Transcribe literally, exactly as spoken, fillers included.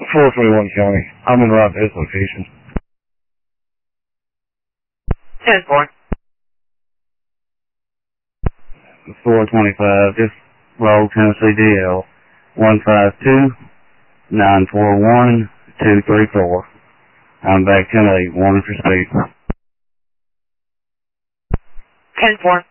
four twenty-one County. I'm in route to his location. ten four. four twenty-five, just roll Tennessee D L. one five two, nine four one, two three four. I'm back ten eight, warning for speed. ten four.